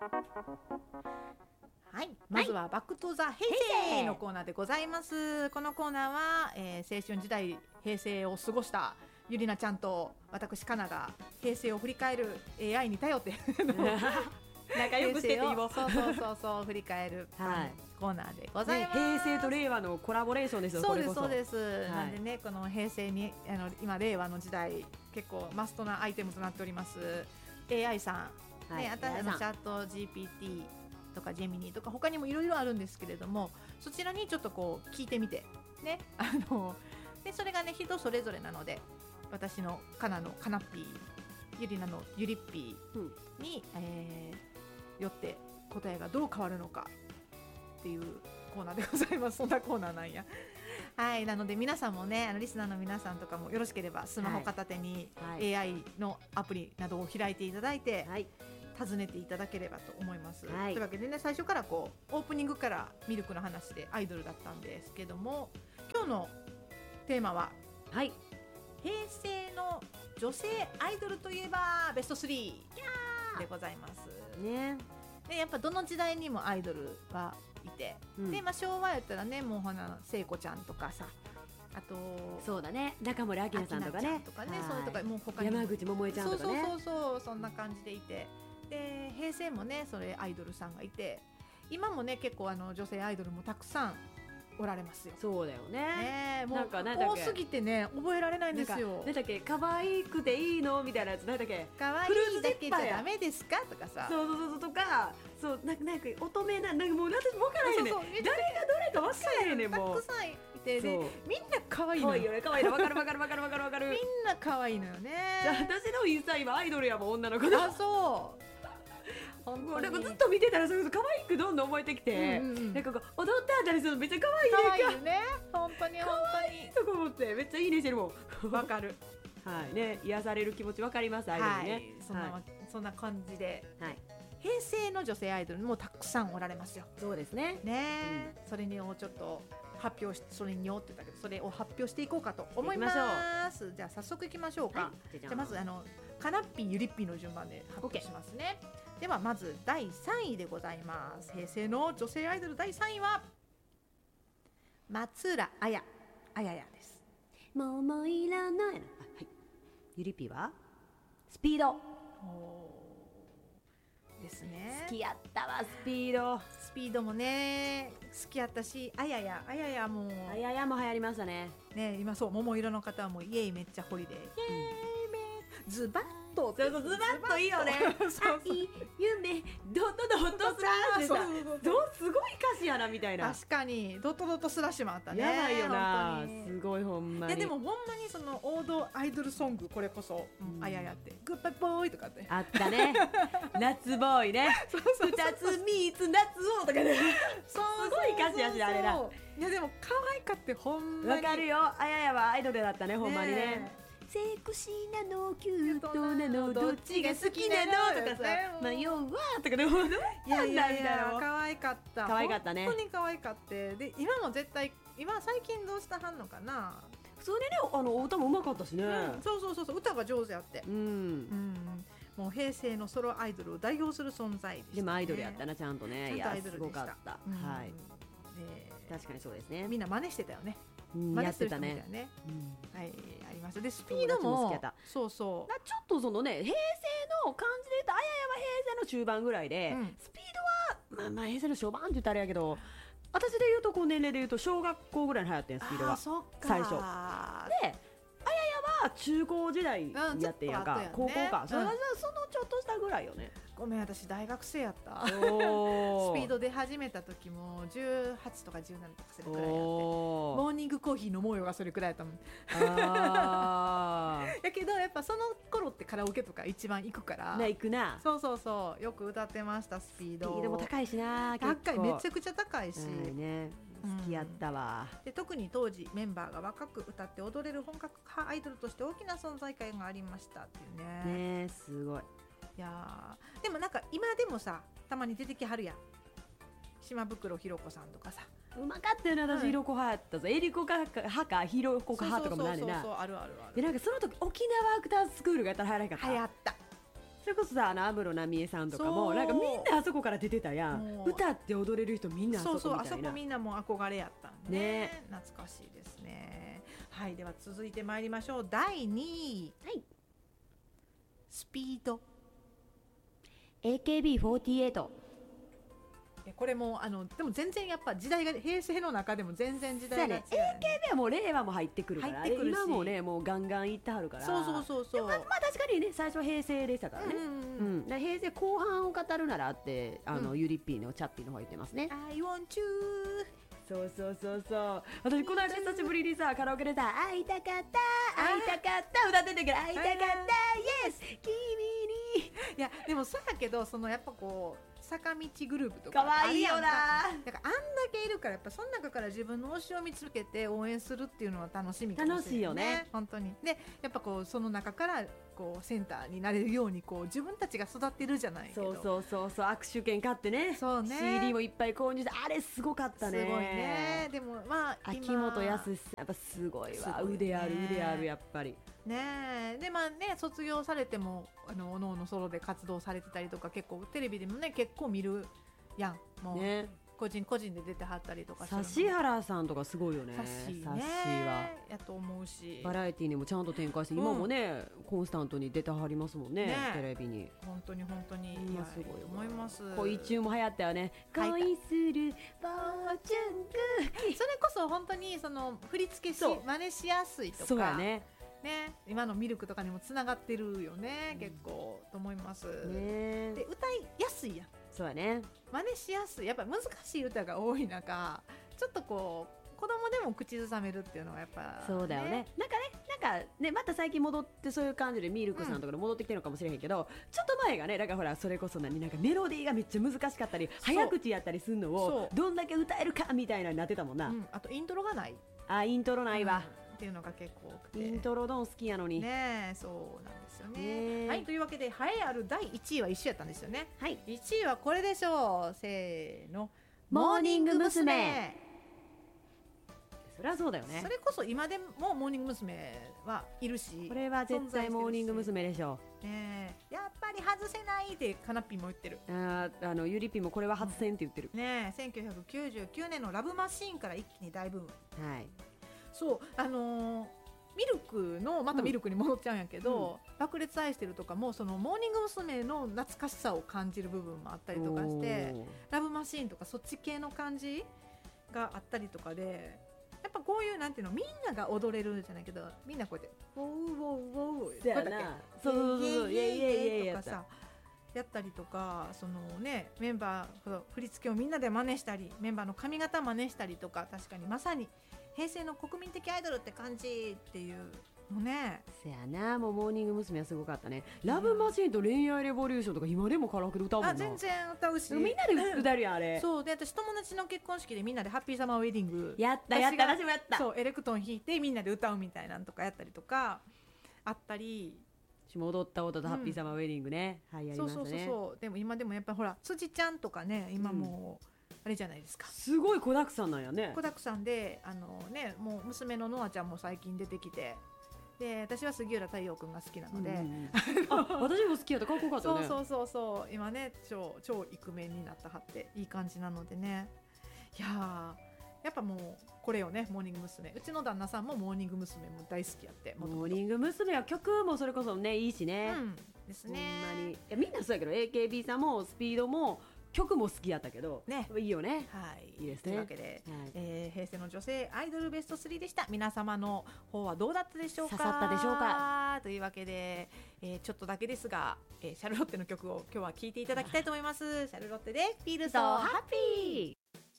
はい、まずはバックトゥザ平成のコーナーでございます。このコーナーは、青春時代平成を過ごしたゆりなちゃんと私かなが平成を振り返る AI に頼って仲良くしてていいもそう振り返る、 はい、 コーナーでございます、 平成と令和のコラボレーションですよ。 そうですそうです、 はい、 なんでねこの平成に今令和の時代結構マストなアイテムとなっております AI さん、はい、チャット GPT とかジェミニとか他にもいろいろあるんですけれども、そちらにちょっとこう聞いてみてねでそれがね人それぞれなので、私のカナのカナッピー、ゆりなのゆりっぴーに、よって答えがどう変わるのかっていうコーナーでございます。そんなコーナーなんやはい、なので皆さんもねリスナーの皆さんとかもよろしければスマホ片手に AI のアプリなどを開いていただいて、はい、尋ねていただければと思います、はい、というわけでね最初からこうオープニングからミルクの話でアイドルだったんですけども、今日のテーマは、はい、平成の女性アイドルといえばベスト3でございますね。でやっぱどの時代にもアイドルはいて、で昭和やったらねもう聖子ちゃんとかさ、あとそうだね中森明菜さんとかねそういうとかもう他にも山口百恵ちゃんとかね、 そうそんな感じでいて、で平成もねそれアイドルさんがいて、今もね結構女性アイドルもたくさんおられますよ。 そうだよね。 もう多すぎてね覚えられないんですよ。 なんだっけ可愛くていいのみたいなやつ、なんだっけ可愛いだけじゃダメですかとかさ、 そうとか、そうなんか乙女なんかもう私も分からへんねん、誰がどれか分からへんねん、もうたくさんいて、でみんな可愛いのよね。 可愛いの分かるみんな可愛いのよね。 私のインスタ今アイドルやもん、女の子で。 あ、そうなんかずっと見てたらそれこそ可愛くどんどん覚えてきて、なんかこう踊ってあったりするのめっちゃ可愛いね。 可愛いよね。本当に可愛いとか思ってめっちゃいいねしてるもん。 わかる。 はいね、癒される気持ちわかります、アイドルね。 そんな感じで、平成の女性アイドルもたくさんおられますよ。 そうですね。 それをちょっと発表して、それによって言ったけどそれを発表していこうかと思います。じゃあ早速いきましょうか。じゃあまずカナッピーゆりっぴーの順番で発表しますね。ではまず第3位でございます。平成の女性アイドル第3位は松浦綾です。 もういらないの。はい。ゆりぴはスピードですね。 好きやったわスピードもね好きやったし、あややも流行りましたね。 今そう桃色の方はもうイエイめっちゃホリデー、イエイズバッとズバッといいよね。愛夢ドットスラッシュさ、すごい歌詞やなみたいな。 確かにドットスラッシュもあったね。 やばいよな、すごいほんまに。 でもほんまにその王道アイドルソング、これこそあややってグッバイボーイとかってあったね。夏ボーイね。2つ3つ夏をとかね。すごい歌詞やしあれな。 いやでも可愛かってほんまに。 わかるよ、あややはアイドルだったね、ほんまにね。セクシーなのキュートなのどっちが好きなのとかさ、迷うわとかでもいや可愛かった。 可愛かったね。 本当に可愛かった。で今も絶対最近どうしたはんのかな。 普通にねお歌もうまかったしね。 そう歌が上手やって。もう平成のソロアイドルを代表する存在でしたね。 でもアイドルやったな、ちゃんとね。いやすごかった。はい。確かにそうですね。 みんな真似してたよね。 やってたね。 はい、あります。でスピードもそうちょっとそのね平成の感じで言うとあややは平成の中盤ぐらいで、スピードはまあ平成の初盤って言ったらあれやけど、私で言うとこう年齢で言うと小学校ぐらいに流行ってん、スピードは最初で、あややは中高時代やってんやんか、高校か、それはそのちょっとしたぐらいよね。 ごめん、私大学生やったスピード出始めた時も18とか17とかそれくらいやって、モーニングコーヒー飲もうよがそれくらいやったもん。やけどやっぱその頃ってカラオケとか一番行くから行くな。 そうよく歌ってました。スピードも高いしな、 高い、めちゃくちゃ高いし、 好きやったわ。 で特に当時メンバーが若く歌って踊れる本格派アイドルとして大きな存在感がありましたっていうね。 すごい。 いやでもなんか今でもさたまに出てきはるやん、島袋ひろ子さんとかさ。 うまかったよね、私ひろ子派やったぞ。えりこ派かひろこ派とかもなんでな。 ある。 でなんかその時沖縄アクタースクールがやったら流行らへんかった。 流行った。 それこそさ安室奈美恵さんとかもなんかみんなあそこから出てたやん。歌って踊れる人みんなあそこみたいな。 そうそう、あそこみんなも憧れやったんでね。懐かしいですね。はい、では続いてまいりましょう。第2位、 はい、 スピード AKB48。 これもでも全然やっぱ時代が平成の中でも全然時代が違う、ね、 AKB はもう令和も入ってくるから今もねもうガンガンいってはるから。 そうそうそうそう。 まあ確かにね最初は平成でしたからね。だから平成後半を語るならってゆりっぴーのチャッピーの方言ってますね。 I want you。 そうそうそうそう。私この間久しぶりにさカラオケでさ会いたかった会いたかった歌ってたから会いたかった Yes 君に。 いやでもそうだけどやっぱこう坂道グループとかかわいいよな。だからあんだけいるからやっぱその中から自分の推しを見つけて応援するっていうのは楽しみかもしれない、ね、楽しいよね本当に。でやっぱこうその中からこうセンターになれるようにこう自分たちが育ってるじゃないけど。 そう握手券買ってね。 そうね CD もいっぱい購入してあれすごかったね。 すごいね。でもまあ秋元康さんやっぱすごいわ、ね、腕あるやっぱりね。でまあね卒業されてもおのおのソロで活動されてたりとか結構テレビでもね結構見るやんもう、ね、個人で出てはったりとかする。 指原さんとかすごいよね。 指はやと思うしバラエティーにもちゃんと展開して、今もねコンスタントに出てはりますもんねテレビに。 本当にいやすごい思います。 恋中も流行ったよね。恋するフォーチュンクッキー。 それこそ本当に振り付け真似しやすいとか。 そうやね。 今のミルクとかにもつながってるよね、結構と思います、ね、で歌いやすいやん。 そうやね。 真似しやすい。やっぱ難しい歌が多い中ちょっとこう子供でも口ずさめるっていうのはやっぱ、ね、 そうだよね。なんかねまた最近戻ってそういう感じでミルクさんとかで戻ってきてるのかもしれへんけど、ちょっと前がねだからほらそれこそなんかメロディーがめっちゃ難しかったり早口やったりするのをどんだけ歌えるかみたいなになってたもんな、 あとイントロがない。 イントロないわ、 っていうのが結構多くて。 イントロドン好きやのにね。そうなんですよね。はい、というわけで栄えある第1位は一緒やったんですよね。 はい、 1位はこれでしょう。せーの、 モーニング娘。そりゃそうだよね。 それこそ今でもモーニング娘。はいるし、 これは絶対モーニング娘。でしょう、 やっぱり外せないってカナッピーも言ってる。 ゆりぴもこれは外せんって言ってる、 1999年のラブマシーンから一気に大ブーム。 はい、 そうミルクのまたミルクに戻っちゃうんやけど、爆裂愛してるとかもそのモーニング娘。の懐かしさを感じる部分もあったりとかして、ラブマシーンとかそっち系の感じがあったりとかで、やっぱこういうなんていうのみんなが踊れるじゃないけどみんなこうやってウォーウォーウォーそうやな、そうイエイイエイイエイとかさやったりとか、メンバー振り付けをみんなで真似したりメンバーの髪型真似したりとか、確かにまさに平成の国民的アイドルって感じっていうのね。 せやな、もうモーニング娘。はすごかったね。ラブマシーンと恋愛レボリューションとか今でもカラオケで歌うもんな。 全然歌うし、 みんなで歌えるやんあれ。 そうで、私友達の結婚式でみんなでハッピーサマーウェディングやった私もやった。 そうエレクトーン弾いてみんなで歌うみたいなのとかやったりとかあったり。 踊った歌とハッピーサマーウェディングね、はい、やりましたね。 そうでも今でもやっぱほら辻ちゃんとかね今もあれじゃないですか、 すごい子だくさんなんやね。 子だくさんでもう娘のノアちゃんも最近出てきて、で私は杉浦太陽くんが好きなので、 私も好きやった、かっこよかったね。 そう今ね超イクメンになったはっていい感じなのでね。いややっぱもうこれよね、モーニング娘。うちの旦那さんもモーニング娘。も大好きやって。 モーニング娘。は曲もそれこそねいいしね、 ですね。 ほんまにいやみんなそうやけど AKB さんもスピードも曲も好きやったけど、いいよね。 はい、 いいですね。 というわけで、平成の女性アイドルベスト3でした。皆様の方はどうだったでしょうか。 刺さったでしょうか。 というわけで、ちょっとだけですが、シャルロッテの曲を今日は聴いていただきたいと思います。シャルロッテで Feel So Happy。